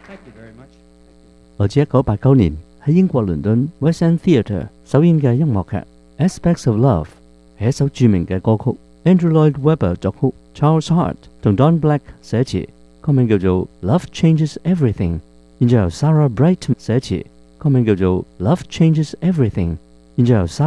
來自1989年喺英國倫敦 West End Theatre 首演嘅音樂劇《Aspects of Love》係一首著名嘅歌曲。Andrew Lloyd Webber 作曲 ，Charles Hart 同 Don Black 寫詞，歌名叫做《Love Changes Everything》。然之後 Sarah Brightman 寫詞，歌名叫做《Love Changes Everything》。然之後